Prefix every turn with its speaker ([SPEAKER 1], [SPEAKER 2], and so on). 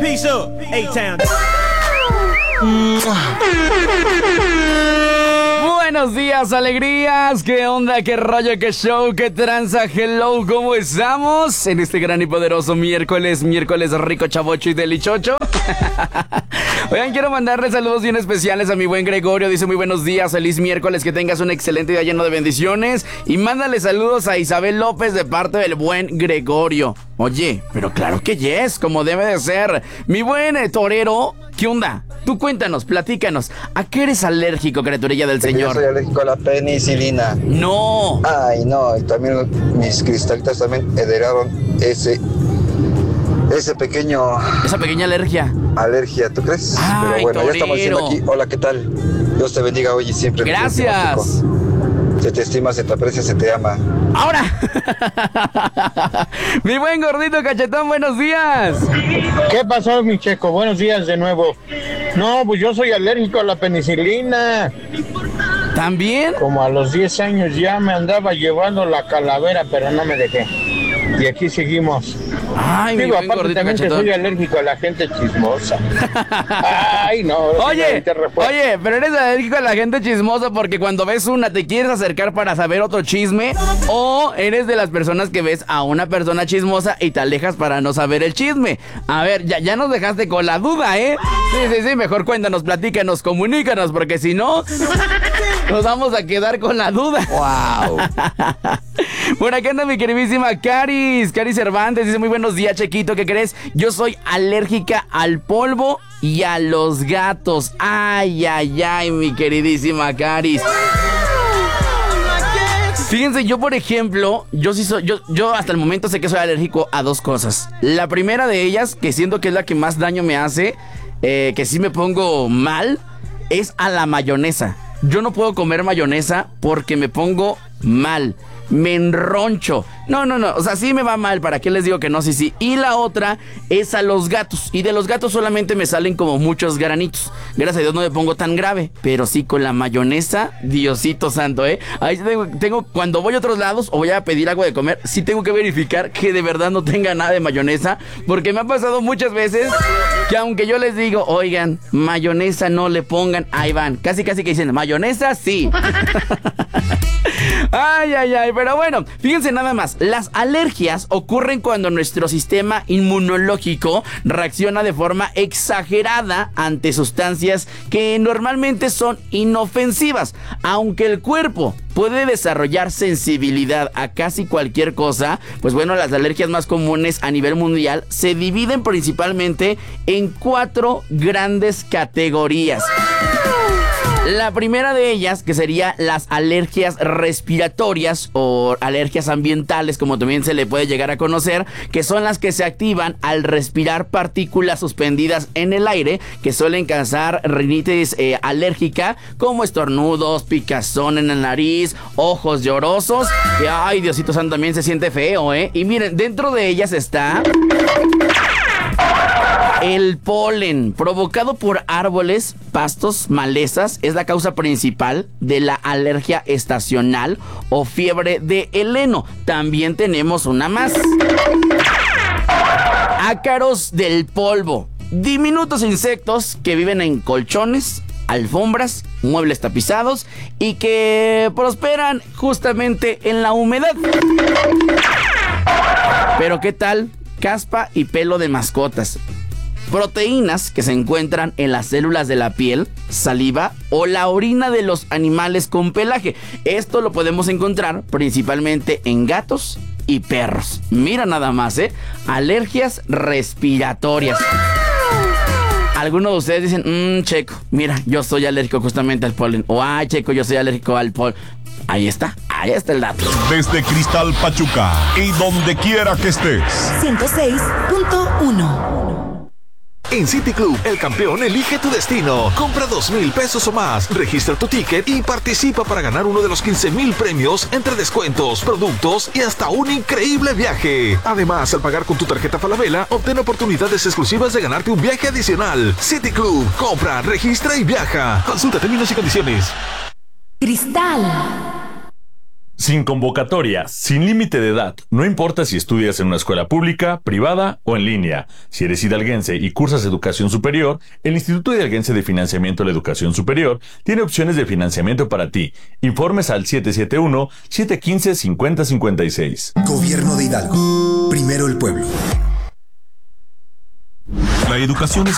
[SPEAKER 1] Peace up, A-Town.
[SPEAKER 2] Buenos días, alegrías, qué onda, qué rollo, qué show, qué tranza, hello, ¿cómo estamos? En este gran y poderoso miércoles rico, chavocho y delichocho. Oigan, quiero mandarle saludos bien especiales a mi buen Gregorio, dice muy buenos días, feliz miércoles, que tengas un excelente día lleno de bendiciones. Y mándale saludos a Isabel López de parte del buen Gregorio. Oye, pero claro que yes, como debe de ser. Mi buen torero, ¿qué onda? Tú cuéntanos, platícanos, ¿a qué eres alérgico, criaturilla del Señor?
[SPEAKER 3] Yo soy alérgico a la penicilina.
[SPEAKER 2] No.
[SPEAKER 3] Ay, no, y también mis cristalitas también heredaron esa
[SPEAKER 2] pequeña alergia.
[SPEAKER 3] Alergia, ¿tú crees?
[SPEAKER 2] Ay,
[SPEAKER 3] pero bueno,
[SPEAKER 2] torero.
[SPEAKER 3] ya estamos diciendo aquí, hola, ¿qué tal? Dios te bendiga hoy y siempre.
[SPEAKER 2] Gracias.
[SPEAKER 3] Se te estima, se te aprecia, se te ama.
[SPEAKER 2] ¡Ahora! Mi buen gordito cachetón, buenos días.
[SPEAKER 4] ¿Qué pasó, mi Checo? Buenos días de nuevo. No, pues yo soy alérgico a la penicilina.
[SPEAKER 2] ¿También?
[SPEAKER 4] Como a los 10 años ya me andaba llevando la calavera, pero no me dejé. Y aquí seguimos.
[SPEAKER 2] Ay,
[SPEAKER 4] digo,
[SPEAKER 2] mi buen
[SPEAKER 4] aparte
[SPEAKER 2] gordito
[SPEAKER 4] también que
[SPEAKER 2] cachetón.
[SPEAKER 4] soy alérgico a la gente chismosa. Ay, no.
[SPEAKER 2] Oye, pero eres alérgico a la gente chismosa porque cuando ves una te quieres acercar para saber otro chisme, o eres de las personas que ves a una persona chismosa y te alejas para no saber el chisme. A ver, ya nos dejaste con la duda, ¿eh? Sí, mejor cuéntanos, platícanos, comunícanos, porque si no, nos vamos a quedar con la duda.
[SPEAKER 3] Wow.
[SPEAKER 2] Por acá anda mi queridísima Caris Cervantes, dice muy buenos días, Chequito, ¿qué crees? Yo soy alérgica al polvo y a los gatos. Ay, mi queridísima Caris. Fíjense, yo por ejemplo, yo hasta el momento sé que soy alérgico a dos cosas. La primera de ellas, que siento que es la que más daño me hace, que sí me pongo mal, es a la mayonesa. Yo no puedo comer mayonesa porque me pongo mal. Me enroncho. No, o sea, sí me va mal, ¿para qué les digo que no? Sí. Y la otra es a los gatos. Y de los gatos solamente me salen como muchos granitos. Gracias a Dios no me pongo tan grave. Pero sí, con la mayonesa, Diosito santo, ¿eh? Ahí tengo, cuando voy a otros lados o voy a pedir algo de comer, sí tengo que verificar que de verdad no tenga nada de mayonesa. Porque me ha pasado muchas veces que aunque yo les digo, oigan, mayonesa no le pongan, ahí van. Casi que dicen, mayonesa sí. Ay, pero bueno, fíjense nada más, las alergias ocurren cuando nuestro sistema inmunológico reacciona de forma exagerada ante sustancias que normalmente son inofensivas. Aunque el cuerpo puede desarrollar sensibilidad a casi cualquier cosa, pues bueno, las alergias más comunes a nivel mundial se dividen principalmente en 4 grandes categorías. La primera de ellas, que sería las alergias respiratorias o alergias ambientales, como también se le puede llegar a conocer, que son las que se activan al respirar partículas suspendidas en el aire, que suelen causar rinitis alérgica, como estornudos, picazón en la nariz, ojos llorosos, que ay, Diosito santo, también se siente feo, ¿eh? Y miren, dentro de ellas está el polen, provocado por árboles, pastos, malezas, es la causa principal de la alergia estacional o fiebre de heleno. También tenemos una más. Ácaros del polvo, diminutos insectos que viven en colchones, alfombras, muebles tapizados y que prosperan justamente en la humedad. Pero ¿qué tal? Caspa y pelo de mascotas. Proteínas que se encuentran en las células de la piel, saliva o la orina de los animales con pelaje. Esto lo podemos encontrar principalmente en gatos y perros. Mira nada más, alergias respiratorias. Algunos de ustedes dicen, Checo, mira, yo soy alérgico justamente al polen. O, ay, Checo, yo soy alérgico al polen. Ahí está el dato.
[SPEAKER 5] Desde Cristal Pachuca y donde quiera que estés.
[SPEAKER 6] 106.1.
[SPEAKER 7] En City Club, el campeón elige tu destino. Compra 2,000 pesos o más, registra tu ticket y participa para ganar uno de los 15,000 premios entre descuentos, productos y hasta un increíble viaje. Además, al pagar con tu tarjeta Falabella, obtén oportunidades exclusivas de ganarte un viaje adicional. City Club, compra, registra y viaja. Consulta términos y condiciones.
[SPEAKER 6] Cristal.
[SPEAKER 1] Sin convocatoria, sin límite de edad, no importa si estudias en una escuela pública, privada o en línea. Si eres hidalguense y cursas educación superior, el Instituto Hidalguense de Financiamiento a la Educación Superior tiene opciones de financiamiento para ti. Informes al 771-715-5056.
[SPEAKER 6] Gobierno de Hidalgo. Primero el pueblo.
[SPEAKER 5] La educación es